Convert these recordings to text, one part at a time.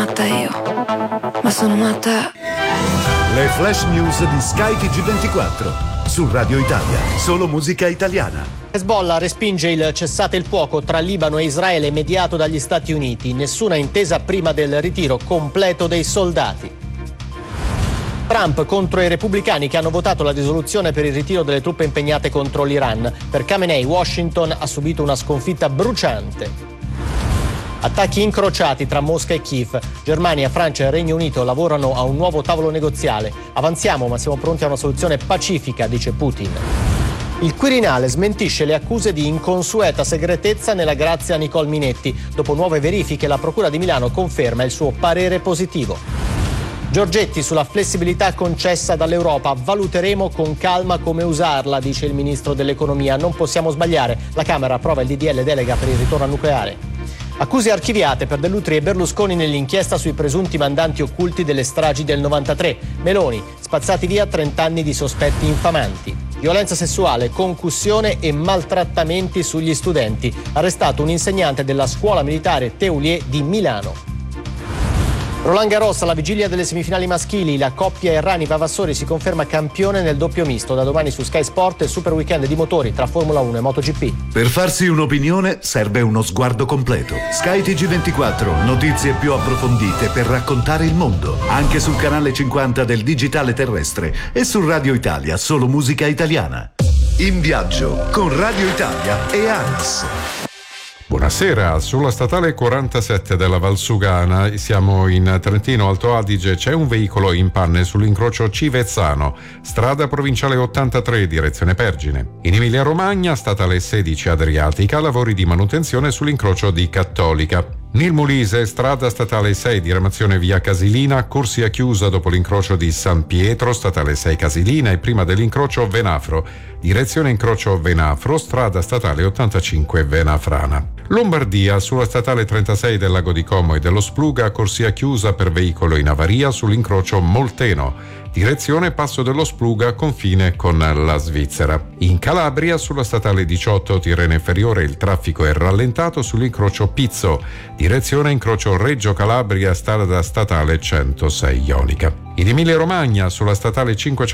matta io, ma sono matta. Le flash news di Sky TG24 su Radio Italia, solo musica italiana. Hezbollah respinge il cessate il fuoco tra Libano e Israele mediato dagli Stati Uniti. Nessuna intesa prima del ritiro completo dei soldati. Trump contro i repubblicani che hanno votato la risoluzione per il ritiro delle truppe impegnate contro l'Iran. Per Khamenei, Washington ha subito una sconfitta bruciante. Attacchi incrociati tra Mosca e Kiev. Germania, Francia e Regno Unito lavorano a un nuovo tavolo negoziale. Avanziamo, ma siamo pronti a una soluzione pacifica, dice Putin. Il Quirinale smentisce le accuse di inconsueta segretezza nella grazia Nicole Minetti. Dopo nuove verifiche, la Procura di Milano conferma il suo parere positivo. Giorgetti sulla flessibilità concessa dall'Europa. Valuteremo con calma come usarla, dice il ministro dell'Economia. Non possiamo sbagliare. La Camera approva il DDL delega per il ritorno al nucleare. Accuse archiviate per Dell'Utri e Berlusconi nell'inchiesta sui presunti mandanti occulti delle stragi del 93. Meloni, spazzati via 30 anni di sospetti infamanti. Violenza sessuale, concussione e maltrattamenti sugli studenti. Arrestato un insegnante della scuola militare Teulier di Milano. Roland Garros alla vigilia delle semifinali maschili, la coppia Errani-Vavassori si conferma campione nel doppio misto. Da domani su Sky Sport il super weekend di motori tra Formula 1 e MotoGP. Per farsi un'opinione serve uno sguardo completo. Sky TG24, notizie più approfondite per raccontare il mondo. Anche sul canale 50 del digitale terrestre e su Radio Italia, solo musica italiana. In viaggio con Radio Italia e ANAS. Buonasera, sulla statale 47 della Valsugana, siamo in Trentino Alto Adige, c'è un veicolo in panne sull'incrocio Civezzano, strada provinciale 83, direzione Pergine. In Emilia Romagna, statale 16 Adriatica, lavori di manutenzione sull'incrocio di Cattolica. Nel Molise, strada statale 6, diramazione via Casilina, corsia chiusa dopo l'incrocio di San Pietro, statale 6 Casilina e prima dell'incrocio Venafro, direzione incrocio Venafro, strada statale 85 Venafrana. Lombardia, sulla statale 36 del Lago di Como e dello Spluga, corsia chiusa per veicolo in avaria sull'incrocio Molteno, direzione Passo dello Spluga, confine con la Svizzera. In Calabria, sulla statale 18 Tirreno Inferiore, il traffico è rallentato sull'incrocio Pizzo, direzione incrocio Reggio Calabria, strada statale 106 Ionica. In Emilia Romagna, sulla statale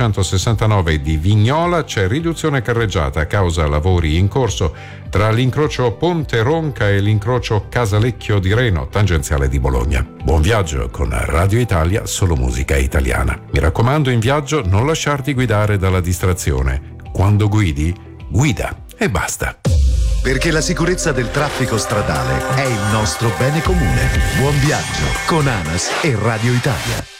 569 di Vignola, c'è riduzione carreggiata a causa lavori in corso tra l'incrocio Ponte Ronca e l'incrocio Casalecchio di Reno, tangenziale di Bologna. Buon viaggio con Radio Italia, solo musica italiana. Mi raccomando, in viaggio non lasciarti guidare dalla distrazione. Quando guidi, guida e basta. Perché la sicurezza del traffico stradale è il nostro bene comune. Buon viaggio con ANAS e Radio Italia.